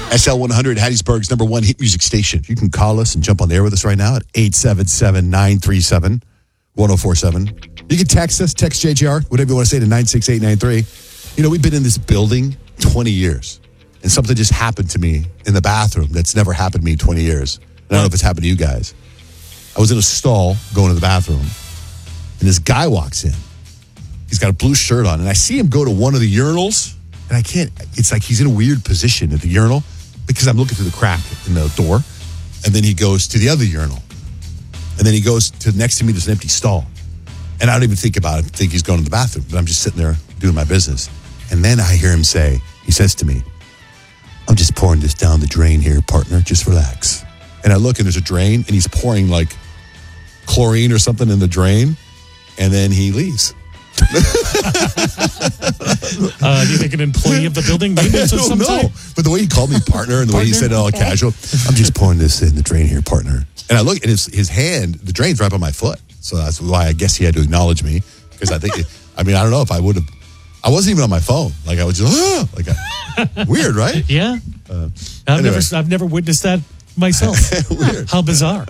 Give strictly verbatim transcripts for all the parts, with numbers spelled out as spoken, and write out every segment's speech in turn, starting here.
S L one hundred, Hattiesburg's number one hit music station. You can call us and jump on the air with us right now at eight seven seven, nine three seven, one oh four seven. You can text us, text J J R, whatever you want to say, to nine six eight nine three. You know, we've been in this building twenty years, and something just happened to me in the bathroom that's never happened to me in twenty years. I don't know if it's happened to you guys. I was in a stall going to the bathroom, and this guy walks in. He's got a blue shirt on, and I see him go to one of the urinals, and I can't, it's like he's in a weird position at the urinal because I'm looking through the crack in the door, and then he goes to the other urinal, and then he goes to next to me, there's an empty stall, and I don't even think about it, think he's going to the bathroom, but I'm just sitting there doing my business, and then I hear him say, he says to me, I'm just pouring this down the drain here, partner, just relax. And I look, and there's a drain, and he's pouring like chlorine or something in the drain, and then he leaves. uh, do you think an employee of the building maintenance of some type? No, but the way he called me partner and the partner? way he said it all okay. casual, I'm just pouring this in the drain here, partner. And I look, and his, his hand, the drain's right by my foot. So that's why I guess he had to acknowledge me, because I think, it, I mean, I don't know if I would have, I wasn't even on my phone. Like I was just, ah, like a, weird, right? Yeah. Uh, I've anyway. never, I've never witnessed that myself. Weird. How bizarre.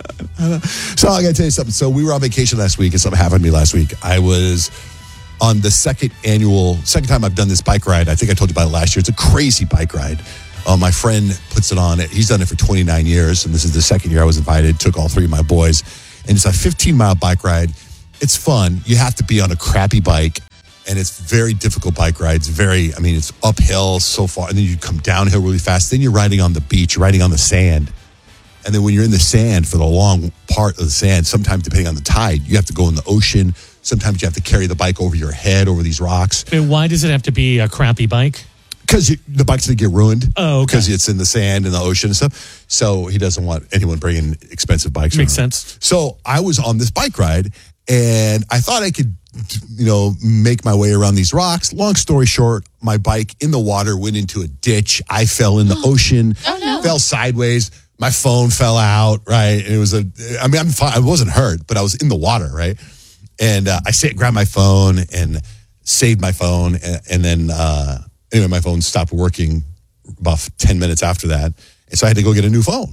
So I got to tell you something. So we were on vacation last week, and something happened to me last week. I was on the second annual, second time I've done this bike ride. I think I told you about it last year. It's a crazy bike ride. Uh, my friend puts it on. He's done it for twenty-nine years, and this is the second year I was invited. Took all three of my boys, and it's a fifteen-mile bike ride. It's fun. You have to be on a crappy bike, and it's very difficult bike ride. It's very, I mean, it's uphill so far, and then you come downhill really fast. Then you're riding on the beach, you're riding on the sand. And then when you're in the sand for the long part of the sand, sometimes depending on the tide, you have to go in the ocean. Sometimes you have to carry the bike over your head, over these rocks. And why does it have to be a crappy bike? Because the bike's going to get ruined. Oh, okay. Because it's in the sand and the ocean and stuff. So he doesn't want anyone bringing expensive bikes. Makes around. sense. So I was on this bike ride, and I thought I could, you know, make my way around these rocks. Long story short, my bike in the water went into a ditch. I fell in the ocean, oh, no. fell sideways. My phone fell out, right? It was a, I mean, I'm fine. I wasn't hurt, but I was in the water, right? And uh, I sat, grabbed my phone and saved my phone. And, and then, uh, anyway, my phone stopped working about ten minutes after that. And so I had to go get a new phone.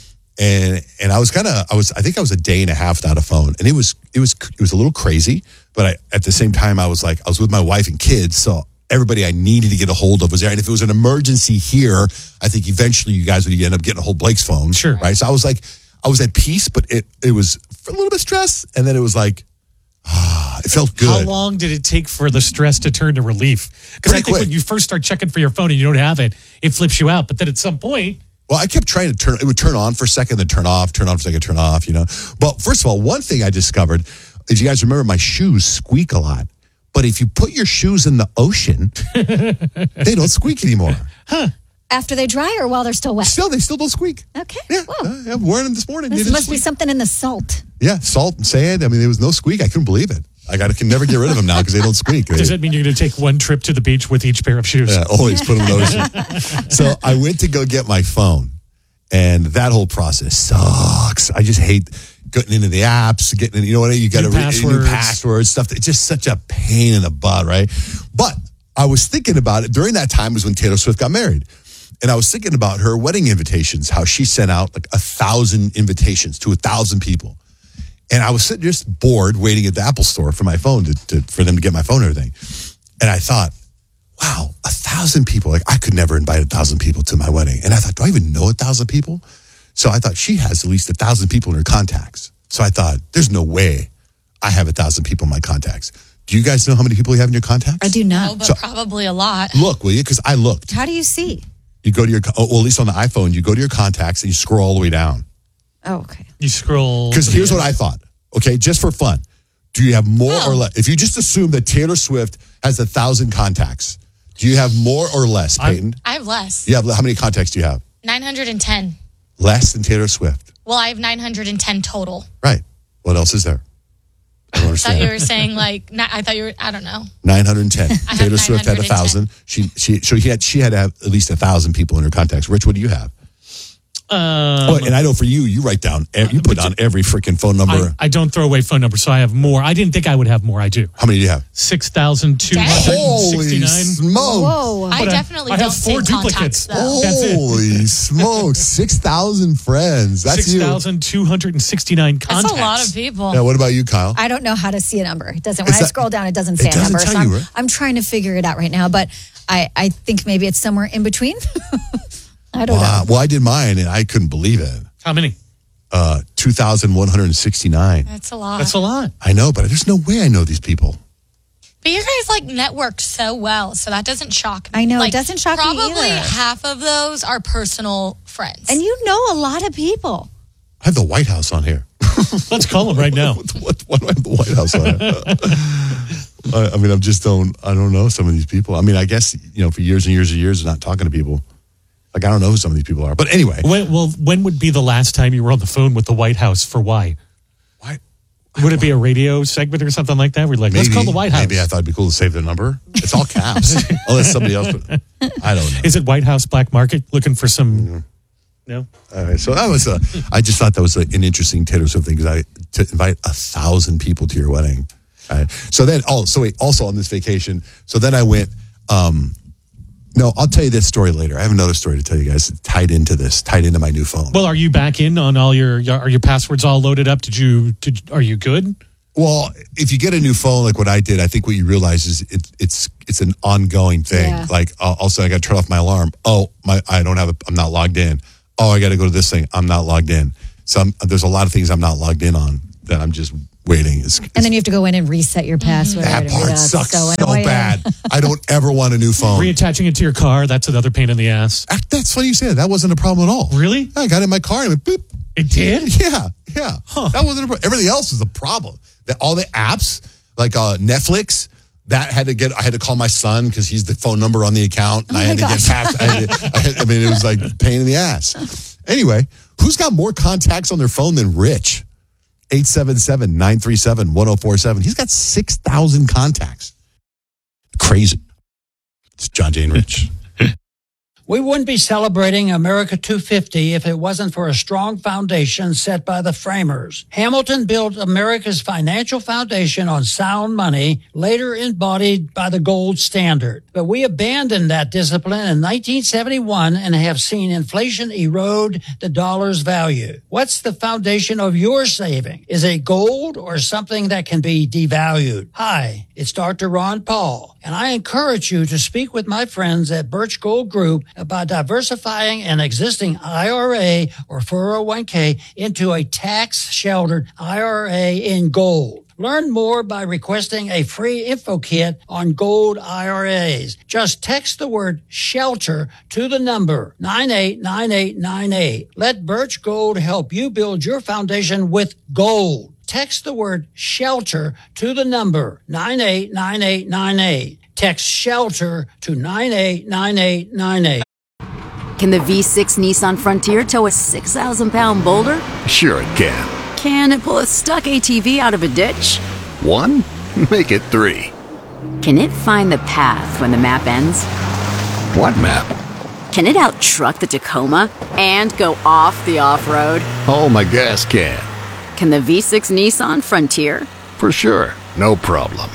And and I was kind of, I was, I think I was a day and a half without a phone. And it was, it was, it was a little crazy. But I, at the same time, I was like, I was with my wife and kids. So everybody I needed to get a hold of was there. And if it was an emergency here, I think eventually you guys would end up getting a hold of Blake's phone. Sure. Right. So I was like, I was at peace, but it, it was a little bit stress. And then it was like, ah, it felt good. How long did it take for the stress to turn to relief? Because I think quick. when you first start checking for your phone and you don't have it, it flips you out. But then at some point, well, I kept trying to turn, it would turn on for a second, then turn off, turn on for a second, turn off, you know. But first of all, one thing I discovered is, you guys remember my shoes squeak a lot. But if you put your shoes in the ocean, they don't squeak anymore. Huh. After they dry or while they're still wet? Still, they still don't squeak. Okay. Yeah, Whoa. uh, I'm wearing them this morning. This They must didn't be squeak. something in the salt. Yeah, salt and sand. I mean, there was no squeak. I couldn't believe it. I got to can never get rid of them now because they don't squeak. Does that mean you're going to take one trip to the beach with each pair of shoes? Yeah, always put them in the ocean. So I went to go get my phone, and that whole process sucks. I just hate getting into the apps, getting in, you know what, you got to read new passwords, stuff. It's just such a pain in the butt, right? But I was thinking about it. During that time was when Taylor Swift got married. And I was thinking about her wedding invitations, how she sent out like a thousand invitations to a thousand people. And I was sitting just bored waiting at the Apple store for my phone to, to for them to get my phone and everything. And I thought, wow, a thousand people. Like I could never invite a thousand people to my wedding. And I thought, do I even know a thousand people? So I thought she has at least a thousand people in her contacts. So I thought, there's no way I have a thousand people in my contacts. Do you guys know how many people you have in your contacts? I do not. No, but So- probably a lot. Look, will you? Because I looked. How do you see? You go to your, oh, well, at least on the iPhone, you go to your contacts and you scroll all the way down. Oh, okay. You scroll. Because here's what I thought. Okay, just for fun. Do you have more Oh. or less? If you just assume that Taylor Swift has a thousand contacts, do you have more or less, Peyton? I have less. You have, how many contacts do you have? nine hundred ten. Less than Taylor Swift. Well, I have nine hundred ten total. Right. What else is there? I don't I thought you understand. were saying like, not, I thought you were, I don't know. nine hundred ten. have Taylor Swift had a nine hundred ten. thousand. She, she, so she had, she had to have at least a thousand people in her contacts. Rich, what do you have? Um, oh, and I know for you, you write down, you put down every freaking phone number. I, I don't throw away phone numbers, so I have more. I didn't think I would have more. I do. How many do you have? six thousand two hundred sixty-nine. Holy smoke. Whoa. I But definitely I don't have four save contacts, duplicates. though. That's it. Holy smoke. six thousand friends. That's six you. thousand two hundred sixty-nine contacts. That's a lot of people. Now, what about you, Kyle? I don't know how to see a number. It doesn't. When Is I that- scroll down, it doesn't it say a doesn't number. tell So I'm, you, right? I'm trying to figure it out right now, but I, I think maybe it's somewhere in between. I don't Wow. know. Well, I did mine, and I couldn't believe it. How many? Uh, two thousand one hundred sixty-nine. That's a lot. That's a lot. I know, but there's no way I know these people. But you guys like network so well, so that doesn't shock me. I know, it Like, doesn't shock me probably either. half of those are personal friends. And you know a lot of people. I have the White House on here. Let's call them right now. what, why do I have the White House on here? I, I mean, I just don't, I don't know some of these people. I mean, I guess, you know, for years and years and years of not talking to people, like, I don't know who some of these people are. But anyway. When, well, when would be the last time you were on the phone with the White House for why? Why? Would it be a radio segment or something like that? We're like, let's call the White House. Maybe I thought it'd be cool to save the number. It's all caps. Unless somebody else put, I don't know. Is it White House Black Market looking for some? Mm-hmm. No. All right, so that was a. I just thought that was a, an interesting Taylor Swift thing because I to invite a thousand people to your wedding. All right. So then, oh, so wait, also on this vacation. So then I went. Um, no, I'll tell you this story later. I have another story to tell you guys tied into this, tied into my new phone. Well, are you back in on all your? Are your passwords all loaded up? Did you? Did are you good? Well, if you get a new phone like what I did, I think what you realize is it, it's it's an ongoing thing. Yeah. Like uh, also, I got to turn off my alarm. Oh, my, I don't have. A, I'm not logged in. Oh, I got to go to this thing. I'm not logged in. So I'm, there's a lot of things I'm not logged in on that I'm just waiting. It's, it's, And then you have to go in and reset your password. that and part that's sucks so, annoying. bad. I don't ever want a new phone. Reattaching it to your car, that's another pain in the ass. Ah, That's funny you say that. That wasn't a problem at all. Really? I got in my car and it went boop. It did? Yeah, yeah. That wasn't a problem. Everything else was a problem. That all the apps, like uh, Netflix, that had to get. I had to call my son because he's the phone number on the account, and Oh I my had to gosh. get past. I, had to, I, had, I mean, it was like a pain in the ass. Anyway, who's got more contacts on their phone than Rich? eight seven seven, nine three seven, one oh four seven. He's got six thousand contacts. Crazy. It's John Jane Rich. We wouldn't be celebrating America two fifty if it wasn't for a strong foundation set by the framers. Hamilton built America's financial foundation on sound money, later embodied by the gold standard. But we abandoned that discipline in nineteen seventy-one and have seen inflation erode the dollar's value. What's the foundation of your saving? Is it gold or something that can be devalued? Hi, it's Doctor Ron Paul, and I encourage you to speak with my friends at Birch Gold Group about diversifying an existing I R A or four oh one k into a tax-sheltered I R A in gold. Learn more by requesting a free info kit on gold I R As. Just text the word shelter to the number nine eight nine eight nine eight. Let Birch Gold help you build your foundation with gold. Text the word shelter to the number nine eight nine eight nine eight. Text shelter to nine eight nine eight nine eight. Can the V six Nissan Frontier tow a six thousand pound boulder? Sure it can. Can it pull a stuck A T V out of a ditch? One? Make it three. Can it find the path when the map ends? What map? Can it out-truck the Tacoma and go off the off-road? Oh, my gas can. Can the V six Nissan Frontier? For sure. No problem.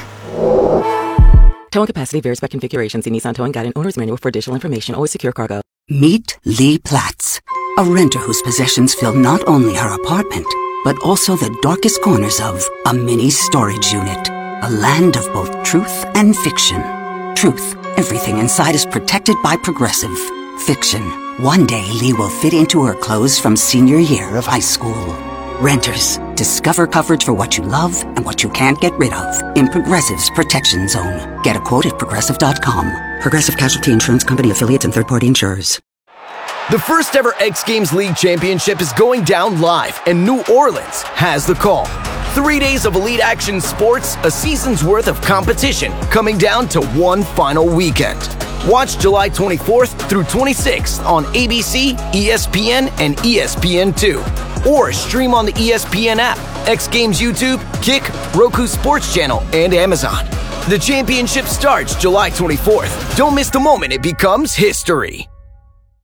Towing capacity varies by configuration. See Nissan Towing Guide and Owner's Manual for additional information. Always secure cargo. Meet Lee Platts, a renter whose possessions fill not only her apartment, but also the darkest corners of a mini storage unit. A land of both truth and fiction. Truth, everything inside is protected by Progressive. Fiction, one day Lee will fit into her clothes from senior year of high school. Renters, discover coverage for what you love and what you can't get rid of in Progressive's Protection Zone. Get a quote at progressive dot com. Progressive Casualty Insurance Company affiliates and third-party insurers. The first ever X Games League Championship is going down live, and New Orleans has the call. Three days of elite action sports, a season's worth of competition, coming down to one final weekend. Watch July twenty-fourth through twenty-sixth on A B C, E S P N, and E S P N two. Or stream on the E S P N app, X Games YouTube, Kick, Roku Sports Channel, and Amazon. The championship starts July twenty-fourth. Don't miss the moment it becomes history.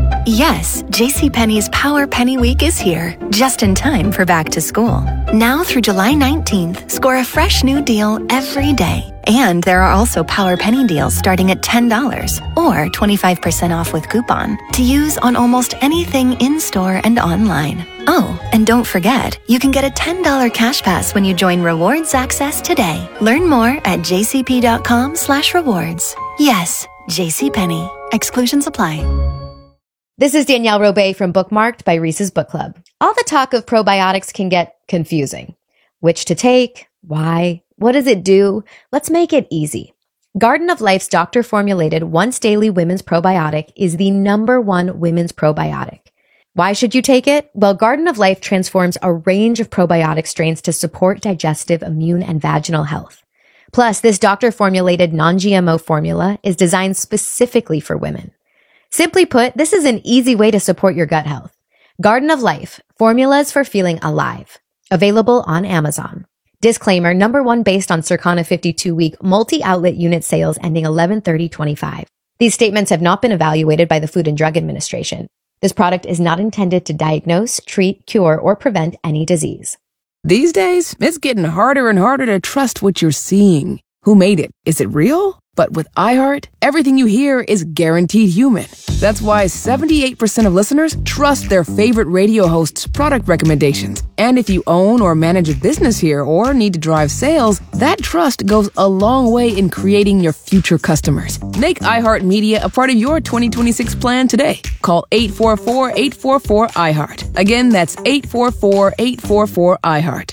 Yes, JCPenney's Power Penny Week is here, just in time for back to school. Now through July nineteenth, score a fresh new deal every day. And there are also Power Penny deals starting at ten dollars or twenty-five percent off with coupon to use on almost anything in-store and online. Oh, and don't forget, you can get a ten dollars cash pass when you join Rewards Access today. Learn more at jcp.com slash rewards. Yes, JCPenney. Exclusions apply. This is Danielle Robay from Bookmarked by Reese's Book Club. All the talk of probiotics can get confusing. Which to take? Why? What does it do? Let's make it easy. Garden of Life's doctor-formulated once-daily women's probiotic is the number one women's probiotic. Why should you take it? Well, Garden of Life transforms a range of probiotic strains to support digestive, immune, and vaginal health. Plus, this doctor-formulated non-G M O formula is designed specifically for women. Simply put, this is an easy way to support your gut health. Garden of Life, formulas for feeling alive. Available on Amazon. Disclaimer, number one based on Circana fifty-two week multi-outlet unit sales ending eleven thirty twenty-five. These statements have not been evaluated by the Food and Drug Administration. This product is not intended to diagnose, treat, cure, or prevent any disease. These days, it's getting harder and harder to trust what you're seeing. Who made it? Is it real? But with iHeart, everything you hear is guaranteed human. That's why seventy-eight percent of listeners trust their favorite radio host's product recommendations. And if you own or manage a business here or need to drive sales, that trust goes a long way in creating your future customers. Make iHeartMedia a part of your twenty twenty-six plan today. Call eight four four, eight four four, iHeart. Again, that's eight four four, eight four four, iHeart.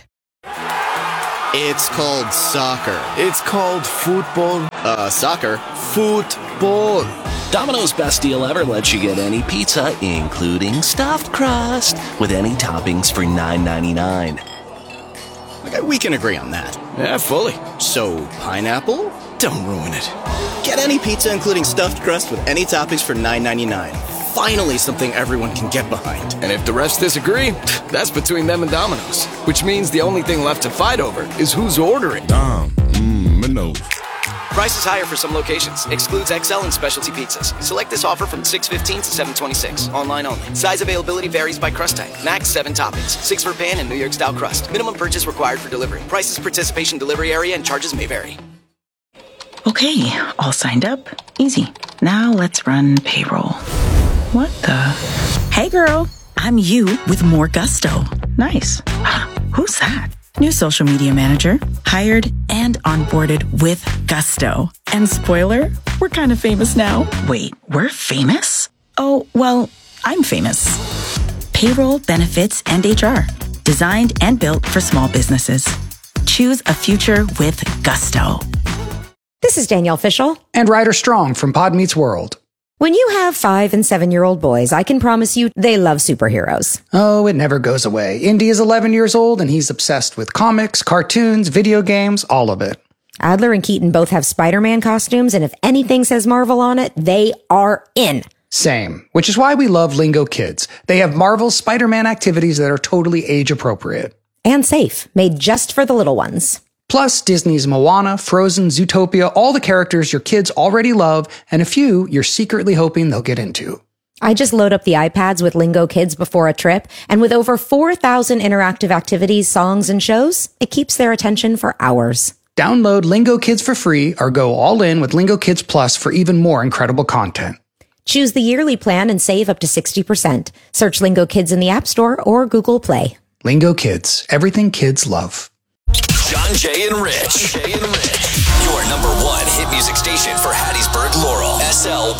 It's called soccer. It's called football. Uh, soccer. Football. Domino's best deal ever lets you get any pizza, including stuffed crust, with any toppings for nine ninety-nine. Okay, we can agree on that. Yeah, fully. So, pineapple? Don't ruin it. Get any pizza, including stuffed crust, with any toppings for nine ninety-nine. Finally, something everyone can get behind. And if the refs disagree, that's between them and Domino's. Which means the only thing left to fight over is who's ordering. Dom, mmm, Minos. Price is higher for some locations. Excludes X L and specialty pizzas. Select this offer from six fifteen to seven twenty-six. Online only. Size availability varies by crust type. Max seven toppings. Six for pan and New York style crust. Minimum purchase required for delivery. Prices, participation, delivery area, and charges may vary. Okay, all signed up. Easy. Now let's run payroll. What the? Hey girl, I'm you with more gusto. Nice. Who's that? New social media manager, hired and onboarded with gusto. And spoiler, we're kind of famous now. Wait, we're famous? Oh, well, I'm famous. Payroll, benefits, and H R. Designed and built for small businesses. Choose a future with gusto. This is Danielle Fishel. And Ryder Strong from Pod Meets World. When you have five and seven-year-old boys, I can promise you they love superheroes. Oh, it never goes away. Indy is eleven years old, and he's obsessed with comics, cartoons, video games, all of it. Adler and Keaton both have Spider-Man costumes, and if anything says Marvel on it, they are in. Same, which is why we love Lingo Kids. They have Marvel's Spider-Man activities that are totally age-appropriate. And safe, made just for the little ones. Plus, Disney's Moana, Frozen, Zootopia, all the characters your kids already love, and a few you're secretly hoping they'll get into. I just load up the iPads with Lingo Kids before a trip, and with over four thousand interactive activities, songs, and shows, it keeps their attention for hours. Download Lingo Kids for free or go all in with Lingo Kids Plus for even more incredible content. Choose the yearly plan and save up to sixty percent. Search Lingo Kids in the App Store or Google Play. Lingo Kids, everything kids love. John, Jay, and Rich. Jay and Rich. Your number one hit music station for Hattiesburg, Laurel. S L